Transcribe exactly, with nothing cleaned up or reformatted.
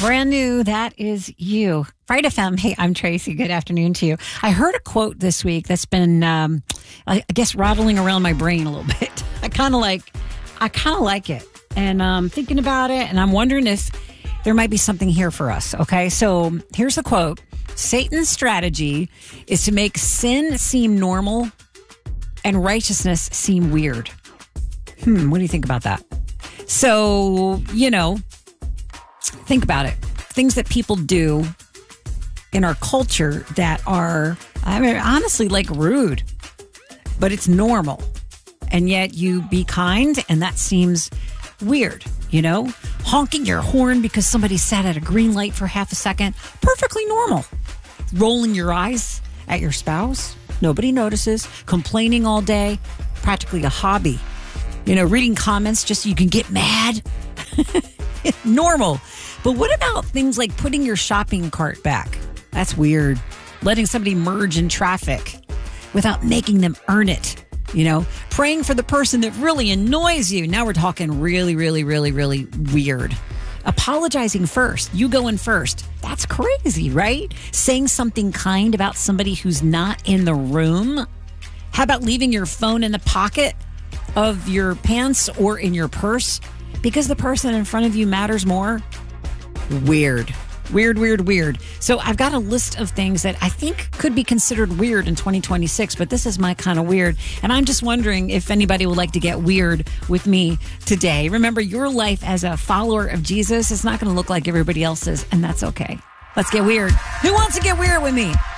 brand new. That is you. Fright F M. Hey, I'm Tracy. Good afternoon to you. I heard a quote this week that's been, um, I guess, rattling around my brain a little bit. I kind of like, I kind of like it. And I'm um, thinking about it, and I'm wondering if there might be something here for us. Okay, so here's the quote. Satan's strategy is to make sin seem normal and righteousness seem weird. Hmm, what do you think about that? So, you know, think about it. Things that people do in our culture that are, I mean, honestly, like rude, but it's normal. And yet you be kind, and that seems weird, you know? Honking your horn because somebody sat at a green light for half a second, perfectly normal. Rolling your eyes at your spouse, nobody notices. Complaining all day, practically a hobby. You know, reading comments just so you can get mad, normal. But what about things like putting your shopping cart back? That's weird. Letting somebody merge in traffic without making them earn it. You know, praying for the person that really annoys you. Now we're talking really, really, really, really weird. Apologizing first. You going first. That's crazy, right? Saying something kind about somebody who's not in the room. How about leaving your phone in the pocket of your pants or in your purse because the person in front of you matters more? Weird. Weird, weird, weird. So I've got a list of things that I think could be considered weird in twenty twenty-six, but this is my kind of weird. And I'm just wondering if anybody would like to get weird with me today. Remember, your life as a follower of Jesus is not going to look like everybody else's, and that's okay. Let's get weird. Who wants to get weird with me?